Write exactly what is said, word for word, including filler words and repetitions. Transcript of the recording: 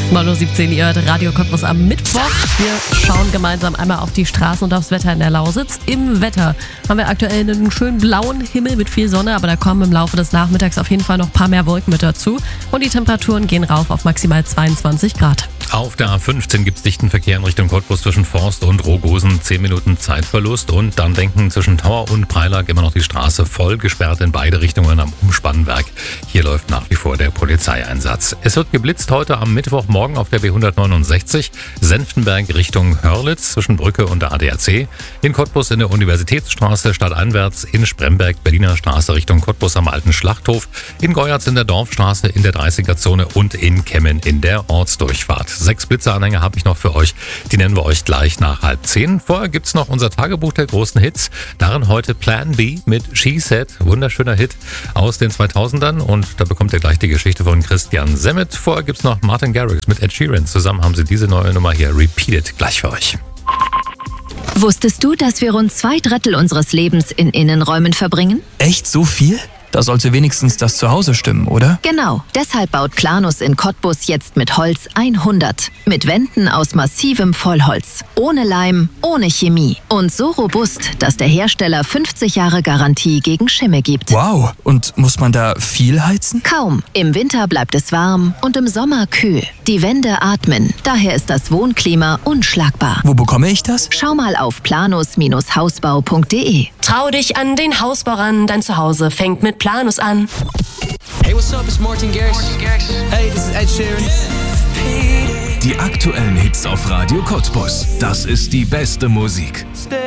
neun Uhr siebzehn, ihr hört Radio Cottbus am Mittwoch. Wir schauen gemeinsam einmal auf die Straßen und aufs Wetter in der Lausitz. Im Wetter haben wir aktuell einen schönen blauen Himmel mit viel Sonne, aber da kommen im Laufe des Nachmittags auf jeden Fall noch ein paar mehr Wolken mit dazu. Und die Temperaturen gehen rauf auf maximal zweiundzwanzig Grad. Auf der A fünfzehn gibt es dichten Verkehr in Richtung Cottbus zwischen Forst und Rogosen. zehn Minuten Zeitverlust und dann denken zwischen Tauer und Preilack immer noch die Straße voll gesperrt in beide Richtungen am Umspannwerk. Hier läuft nach wie vor der Polizeieinsatz. Es wird geblitzt heute am Mittwochmorgen auf der B hundertneunundsechzig. Senftenberg Richtung Hörlitz zwischen Brücke und der A D A C. In Cottbus in der Universitätsstraße stadteinwärts. In Spremberg Berliner Straße Richtung Cottbus am Alten Schlachthof. In Geuerz in der Dorfstraße in der dreißiger-Zone und in Kemmen in der Ortsdurchfahrt. Sechs Blitzeranhänger habe ich noch für euch. Die nennen wir euch gleich nach halb zehn. Vorher gibt's noch unser Tagebuch der großen Hits. Darin heute Plan B mit She Said. Wunderschöner Hit aus den zweitausendern. Und da bekommt ihr gleich die Geschichte von Christian Semmet. Vorher gibt's noch Martin Garrix mit Ed Sheeran. Zusammen haben sie diese neue Nummer hier Repeated gleich für euch. Wusstest du, dass wir rund zwei Drittel unseres Lebens in Innenräumen verbringen? Echt so viel? Da sollte wenigstens das Zuhause stimmen, oder? Genau. Deshalb baut Planus in Cottbus jetzt mit Holz hundert. Mit Wänden aus massivem Vollholz. Ohne Leim, ohne Chemie. Und so robust, dass der Hersteller fünfzig Jahre Garantie gegen Schimmel gibt. Wow. Und muss man da viel heizen? Kaum. Im Winter bleibt es warm und im Sommer kühl. Die Wände atmen. Daher ist das Wohnklima unschlagbar. Wo bekomme ich das? Schau mal auf planus Hausbau punkt de. Trau dich an den Hausbau ran, dein Zuhause fängt mit Planus an. Hey, what's up? It's Martin Garrix. Hey, this is Ed Sheeran. Die aktuellen Hits auf Radio Cottbus. Das ist die beste Musik.